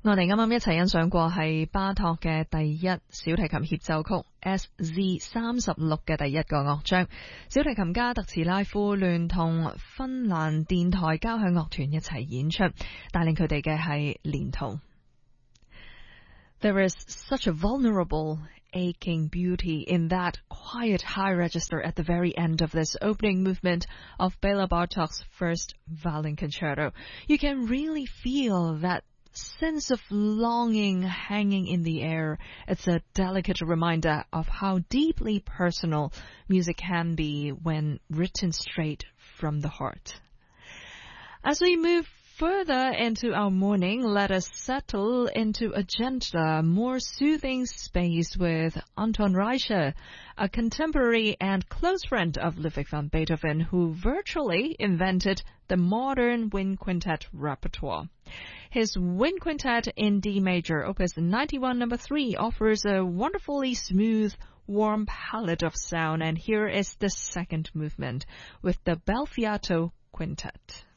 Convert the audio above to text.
我哋啱啱一齊欣賞過係巴托嘅第一小提琴協奏曲 SZ36 嘅第一個樂章，小提琴家特茨拉夫聯同芬蘭電台交響樂團一齊演出，帶領佢哋嘅係連圖。There is such a vulnerable, aching beauty in that quiet high register at the very end of this opening movement of Bela Bartok's first violin concerto. You can really feel that sense of longing hanging in the air. It's a delicate reminder of how deeply personal music can be when written straight from the heart. As we move further into our morning, let us settle into a gentler, more soothing space with Anton Reicher, a contemporary and close friend of Ludwig van Beethoven, who virtually invented the modern wind quintet repertoire. His wind quintet in D major, opus 91 number 3, offers a wonderfully smooth, warm palette of sound, and here is the second movement with the Bel Fiato Quintet.